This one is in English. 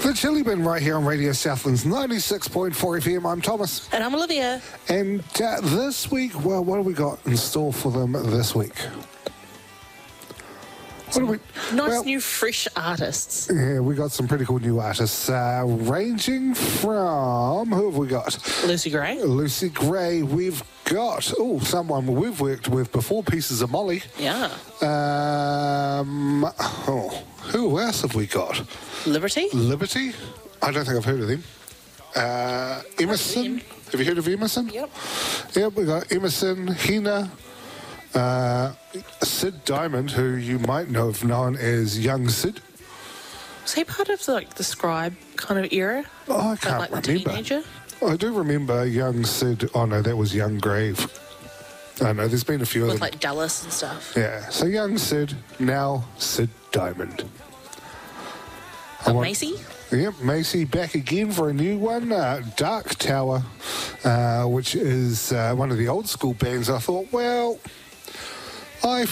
The Chili Bin right here on Radio Southlands 96.4 FM. I'm Thomas. And I'm Olivia. And this week, well, what have we got in store for them this week? What do we... Nice new fresh artists. Yeah, we got some pretty cool new artists, ranging from... Who have we got? Lucy Gray. Lucy Gray. We've got... Oh, someone we've worked with before, Pieces of Molly. Yeah. Who else have we got? Liberty. I don't think I've heard of them. Emerson. Have you heard of Emerson? Yep. Yep, we got Emerson, Hina, Sid Diamond, who you might know have known as Young Sid. Was he part of the Scribe kind of era? Oh, I can't like remember. Teenager? I do remember Young Sid. Oh no, that was Young Grave. I know, there's been a few of With them. like Dallas and stuff. Yeah, so Young Sid, now Sid Diamond. Macy? Yep, Macy back again for a new one, Dark Tower, which is one of the old school bands. I thought, well, I